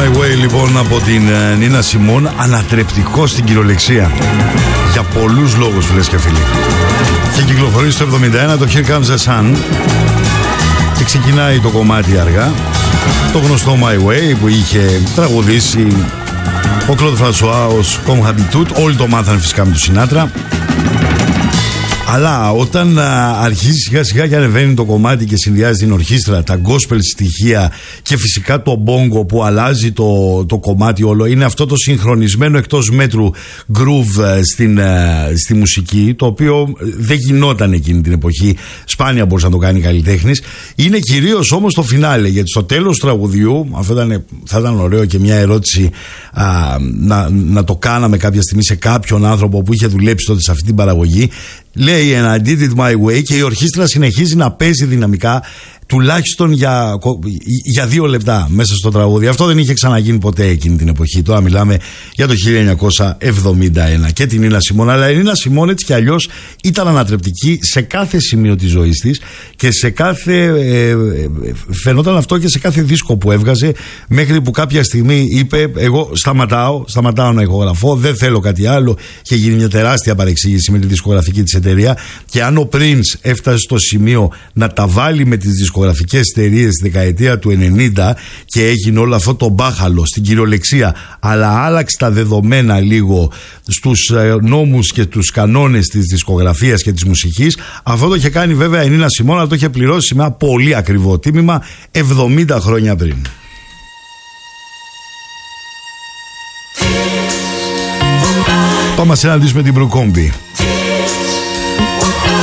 My Way λοιπόν από την Νίνα Σιμών, ανατρεπτικό στην κυριολεξία για πολλούς λόγους, φίλες και φίλοι. Και κυκλοφορεί στο 71 το Here Comes the Sun και ξεκινάει το κομμάτι αργά, το γνωστό My Way που είχε τραγουδήσει ο Κλοντ Φρανσουά ως Comme Habitude. Όλοι το μάθανε φυσικά με του Σινάτρα. Αλλά όταν αρχίζει σιγά σιγά και ανεβαίνει το κομμάτι και συνδυάζει την ορχήστρα, τα gospel στοιχεία και φυσικά το bongo που αλλάζει το κομμάτι όλο, είναι αυτό το συγχρονισμένο εκτός μέτρου groove στη μουσική, το οποίο δεν γινόταν εκείνη την εποχή, σπάνια μπορούσε να το κάνει καλλιτέχνης. Είναι κυρίως όμως το φινάλε, γιατί στο τέλος του τραγουδιού, αυτό θα ήταν ωραίο και μια ερώτηση να το κάναμε κάποια στιγμή σε κάποιον άνθρωπο που είχε δουλέψει τότε σε αυτή την παραγωγή. Λέει and I did it my way και η ορχήστρα συνεχίζει να παίζει δυναμικά τουλάχιστον για 2 λεπτά μέσα στο τραγούδι. Αυτό δεν είχε ξαναγίνει ποτέ εκείνη την εποχή. Τώρα μιλάμε για το 1971 και την Νίνα Σιμών. Αλλά η Νίνα Σιμών έτσι κι αλλιώς ήταν ανατρεπτική σε κάθε σημείο της ζωής της και σε κάθε φαινόταν αυτό και σε κάθε δίσκο που έβγαζε, μέχρι που κάποια στιγμή είπε εγώ σταματάω να ηχογραφώ, δεν θέλω κάτι άλλο. Και γίνει μια τεράστια παρεξήγηση με τη δισκογραφική της εταιρεία, και αν ο Prince έφτασε στο σημείο να τα βάλει με τις δισκογραφικές εταιρείες στη δεκαετία του 90 και έγινε όλο αυτό το μπάχαλο στην κυριολεξία, αλλά άλλαξε τα δεδομένα λίγο στους νόμους και τους κανόνες της δισκογραφίας και της μουσικής, αυτό το είχε κάνει βέβαια η Νίνα Σιμών, αλλά το είχε πληρώσει με ένα πολύ ακριβό τίμημα 70 χρόνια πριν. Πάμε να συναντήσουμε την Μπρουκόμπη.